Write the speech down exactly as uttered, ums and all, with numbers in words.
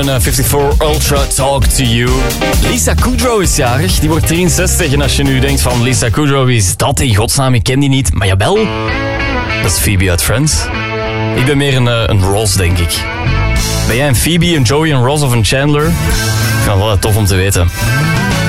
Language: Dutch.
vijfenvijftig Ultra Talk to You. Lisa Kudrow is jarig. Die wordt drieënzestig. En als je nu denkt van Lisa Kudrow, wie is dat in godsnaam? Ik ken die niet. Maar jawel, dat is Phoebe uit Friends. Ik ben meer een, een Ross, denk ik. Ben jij een Phoebe, een Joey, een Ross of een Chandler? Ik vind het wel tof om te weten.